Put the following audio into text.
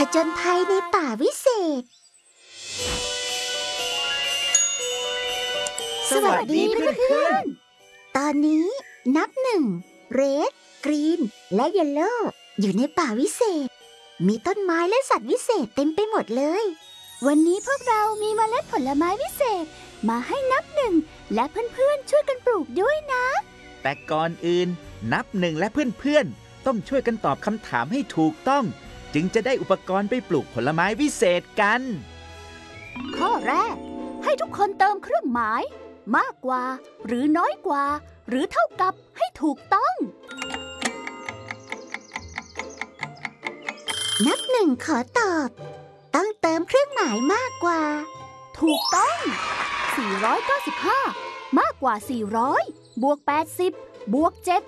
จญภัยในป่าวิเศษสวัสดีเพื่อนๆตอนนี้นับ1 เรด กรีน และเยลโล่อยู่ในป่าวิเศษมีต้นไม้และสัตว์วิเศษเต็มไปหมดเลยวันนี้พวกเรามีเมล็ดผลไม้วิเศษมาให้นับ1และเพื่อนๆช่วยกันปลูกด้วยนะแต่ก่อนอื่นนับ1และเพื่อนๆต้องช่วยกันตอบคำถามให้ถูกต้องจึงจะได้อุปกรณ์ไปปลูกผลไม้วิเศษกันข้อแรกให้ทุกคนเติมเครื่องหมายมากกว่าหรือน้อยกว่าหรือเท่ากับให้ถูกต้องนับ1ขอตอบต้องเติมเครื่องหมายมากกว่าถูกต้อง495มากกว่า400บวก80บวก